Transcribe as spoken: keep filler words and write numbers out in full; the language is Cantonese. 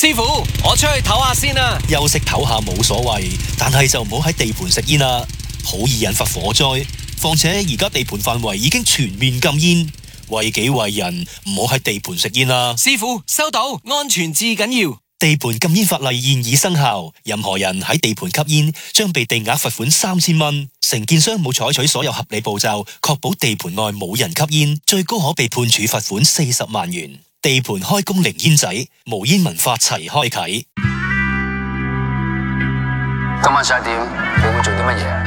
師傅，我出去唞下先啦。 休息唞下冇所謂，但係就唔好喺地盤食煙啦，好易引發火災。況且而家地盤範圍已經全面禁煙，為己為人，唔好喺地盤食煙啦。 師傅，收到，安全至緊要。 地盤禁煙法例現已生效，任何人喺地盤吸煙將被地額罰款三千蚊。承建商冇採取所有合理步驟，確保地盤內冇人吸煙，最高可被判處罰款四十萬元。地盤開工零煙仔，無煙文化齊開啟。 今晚十一點，你會做啲乜嘢？